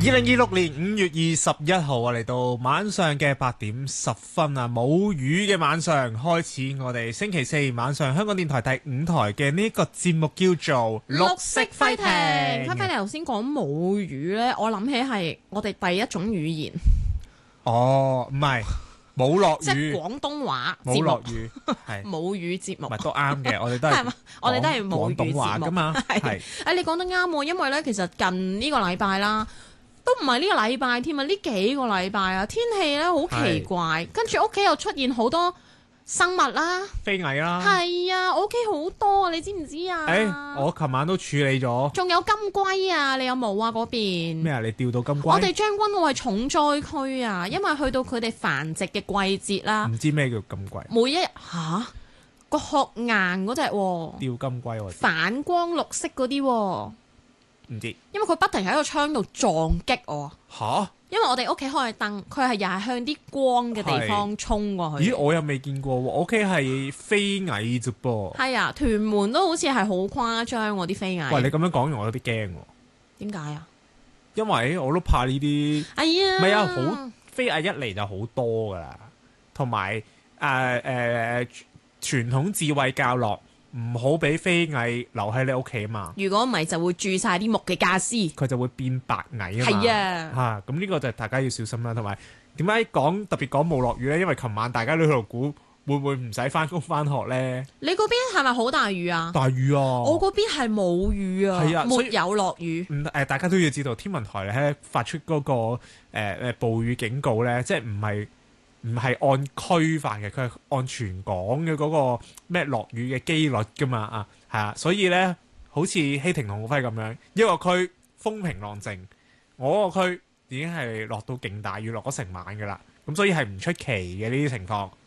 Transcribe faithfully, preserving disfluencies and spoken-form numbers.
二零二六年五月二十一號啊，嚟到晚上嘅八點十分啊，冇雨嘅晚上開始，我哋星期四晚上香港電台第五台嘅呢個節目叫做綠色輝艇。 輝輝，你頭先講母語呢，我諗起係我哋第一種語言。 哦，唔係冇落即係雨， 廣東話冇落雨，係母語節目， 唔係都啱嘅。我哋都係， 我哋都係母語廣東話節目噶嘛。係， 誒，你講得啱喎，因為呢，其實近呢個禮拜啦。都唔係呢個禮拜添啊！呢幾個禮拜啊，天氣咧好奇怪，跟住屋企又出現好多生物啦， 飛蟻啦， 係啊，我屋企好多啊，你知唔知啊？ 誒、欸，我琴晚都處理咗， 仲有金龜啊，你有冇啊？嗰邊咩啊？你釣到金龜？ 我哋將軍澳係重災區啊，因為去到佢哋繁殖嘅季節啦。 唔知咩叫金龜？ 每一日吓個殼硬嗰隻喎， 釣金龜喎， 反光綠色嗰啲喎。 唔知， 因為佢不停喺個窗度撞擊我。 吓？ 因為我哋屋企開燈，佢係又係向啲光嘅地方衝過去。 咦，我又未見過喎，我屋企係飛蟻啫噃。 係啊，屯門都好似係好誇張喎啲飛蟻。 喂，你咁樣講完，我有啲驚喎。 點解啊？ 因為我都怕呢啲。 哎呀， 唔係啊，好飛蟻一嚟就好多噶啦，同埋誒誒傳統智慧教落。唔好俾飛蟻留喺你屋企啊嘛！ 如果唔係就會蛀晒啲木嘅傢俬， 佢就會變白蟻啊嘛！ 係啊， 嚇咁呢個就大家要小心啦。同埋點解講特別講冇落雨咧？因為琴晚大家都喺度估會唔會唔使翻工翻學咧？ 你嗰邊係咪好大雨啊？ 大雨啊！ 我嗰邊係冇雨啊， 係啊， 沒有落雨。 嗯誒，大家都要知道天文台咧發出嗰、嗰個誒誒、呃、暴雨警告咧，即係唔係。唔係按區發嘅，佢係按全港嘅嗰個咩落雨嘅機率噶嘛啊，係啊，所以咧好似希廷同浩輝咁樣，一個區風平浪靜，我個區已經係落到勁大雨，落咗成晚噶啦，咁所以係唔出奇嘅呢啲情況。